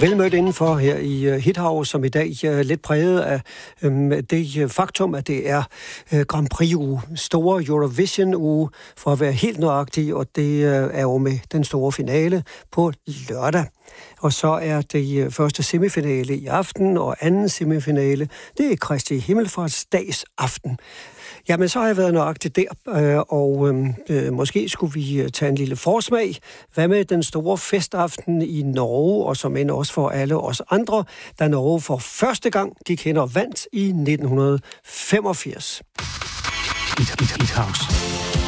Velmødt indenfor her i Hithouse, som i dag lidt præget af det faktum, at det er Grand Prix-uge, store Eurovision-uge, for at være helt nøjagtig, og det er jo med den store finale på lørdag. Og så er det første semifinale i aften, og anden semifinale, det er Kristi Himmelfartsdags aften. Jamen, så har jeg været nøjagtigt der, og måske skulle vi tage en lille forsmag. Hvad med den store festaften i Norge, og som end også for alle os andre, da Norge for første gang gik hen og vandt i 1985. Hithouse.